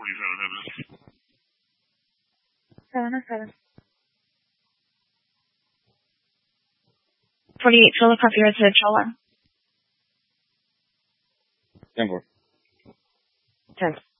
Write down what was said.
707. 48 Philip, you're to Chola. 10-4. 10.